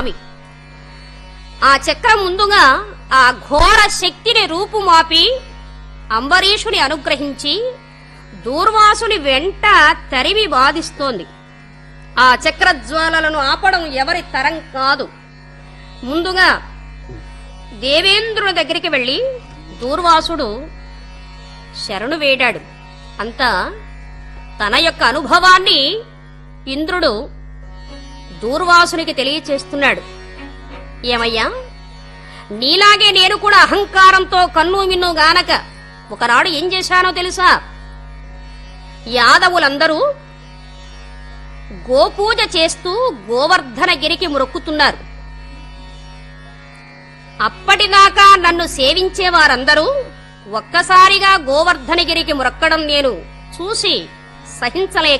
బావి. ఆ చక్రం ముందుగా ఆ ఘోర శక్తిని రూపుమాపి అంబరీషుని అనుగ్రహించి దూర్వాసుని వెంట తరిమి బాధిస్తోంది. ఆ చక్రజ్వాలలను ఆపడం ఎవరి తరం కాదు. ముందుగా దేవేంద్రుని దగ్గరికి వెళ్లి దూర్వాసుడు శరణు వేడాడు. అంతా తన యొక్క అనుభవాన్ని ఇంద్రుడు దూర్వాసునికి తెలియచేస్తున్నాడు. ఏమయ్యా, నీలాగే నేను కూడా అహంకారంతో కన్ను మిన్ను గానక ఒకనాడు ఏం చేశానో తెలుసా? యాదవులందరూ గోపూజ చేస్తూ గోవర్ధనగిరికి మొక్కుతున్నారు. అప్పటిదాకా నన్ను సేవించే వారందరూ ఒక్కసారిగా గోవర్ధనగిరికి మొక్కడం నేను చూసి సహించలేక